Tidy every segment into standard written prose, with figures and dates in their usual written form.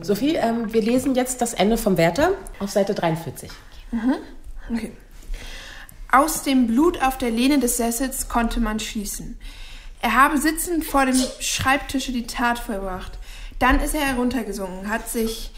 Sophie, wir lesen jetzt das Ende vom Wärter auf Seite 43. Okay. Aus dem Blut auf der Lehne des Sessels konnte man schließen. Er habe sitzend vor dem Schreibtische die Tat vollbracht. Dann ist er heruntergesunken, hat sich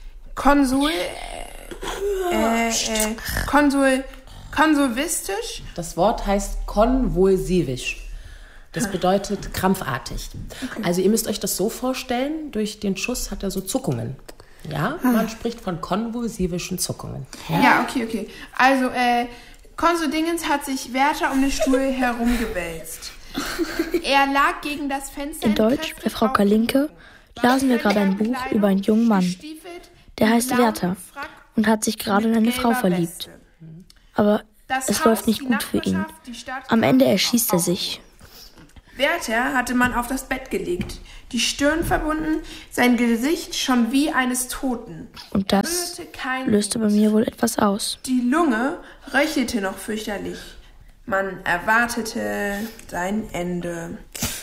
konsulvistisch. Das Wort heißt konvulsivisch. Das bedeutet krampfartig. Okay. Also ihr müsst euch das so vorstellen, durch den Schuss hat er so Zuckungen. Ja, man spricht von konvulsivischen Zuckungen. Ja, okay. Also, Konsul Dingens hat sich Wärter um den Stuhl herumgewälzt. Er lag gegen das Fenster. In Deutsch, bei Frau Kalinke, lasen wir gerade ein Buch über einen jungen Mann. Der heißt Wärter und hat sich gerade in eine Frau verliebt. Aber es läuft nicht gut für ihn. Am Ende erschießt er sich. Wärter hatte man auf das Bett gelegt, die Stirn verbunden, sein Gesicht schon wie eines Toten. Und das löste bei mir wohl etwas aus. Die Lunge röchelte noch fürchterlich. Man erwartete sein Ende.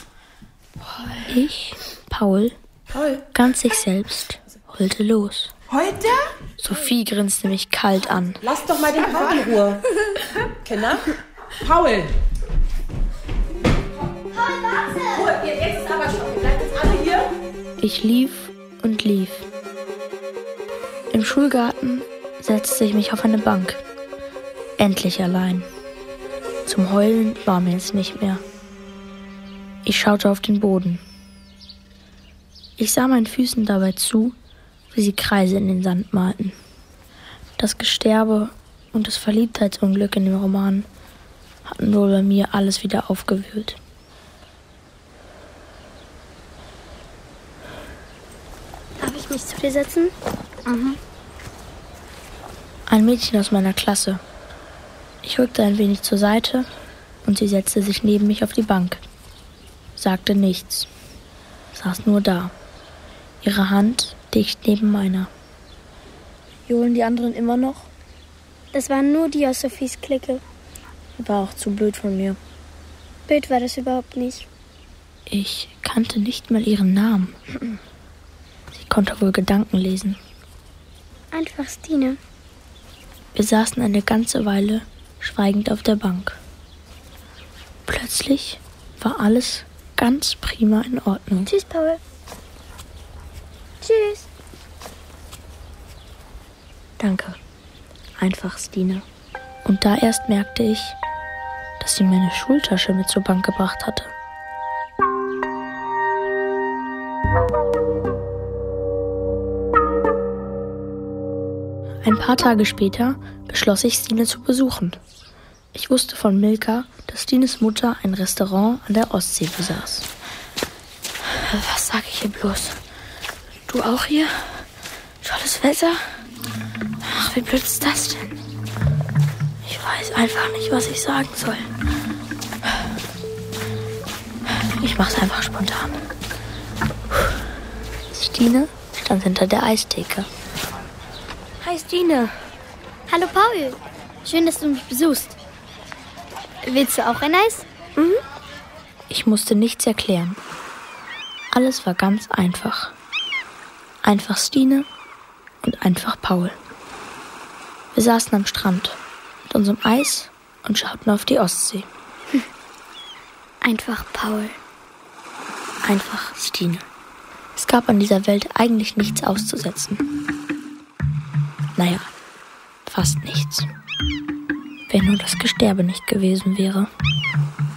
Ich, Paul, ganz sich selbst, heulte los. Heute? Sophie grinste mich kalt an. Lass doch mal den Paul in Ruhe. Kinder? Paul! Warte! Jetzt ist aber schon. Wir bleiben jetzt alle hier. Ich lief und lief. Im Schulgarten setzte ich mich auf eine Bank. Endlich allein. Zum Heulen war mir jetzt nicht mehr. Ich schaute auf den Boden. Ich sah meinen Füßen dabei zu, wie sie Kreise in den Sand malten. Das Gesterbe und das Verliebtheitsunglück in dem Roman hatten wohl bei mir alles wieder aufgewühlt. Darf ich mich zu dir setzen? Ein Mädchen aus meiner Klasse. Ich rückte ein wenig zur Seite und sie setzte sich neben mich auf die Bank. Sagte nichts. Saß nur da. Ihre Hand dicht neben meiner. Johlen die anderen immer noch? Das waren nur die aus Sophies Clique. War auch zu blöd von mir. Blöd war das überhaupt nicht. Ich kannte nicht mal ihren Namen. Sie konnte wohl Gedanken lesen. Einfach Stine. Wir saßen eine ganze Weile schweigend auf der Bank. Plötzlich war alles ganz prima in Ordnung. Tschüss, Paul. Tschüss. Danke. Einfach Stine. Und da erst merkte ich, dass sie meine Schultasche mit zur Bank gebracht hatte. Ein paar Tage später beschloss ich, Stine zu besuchen. Ich wusste von Milka, dass Stines Mutter ein Restaurant an der Ostsee besaß. Was sag ich ihr bloß? Du auch hier? Tolles Wetter? Ach, wie blöd ist das denn? Ich weiß einfach nicht, was ich sagen soll. Ich mach's einfach spontan. Stine stand hinter der Eistheke. Hi Stine. Hallo Paul. Schön, dass du mich besuchst. Willst du auch ein Eis? Ich musste nichts erklären. Alles war ganz einfach. Einfach Stine und einfach Paul. Wir saßen am Strand mit unserem Eis und schauten auf die Ostsee. Einfach Paul. Einfach Stine. Es gab an dieser Welt eigentlich nichts auszusetzen. Naja, fast nichts. Wenn nur das Gesterbe nicht gewesen wäre.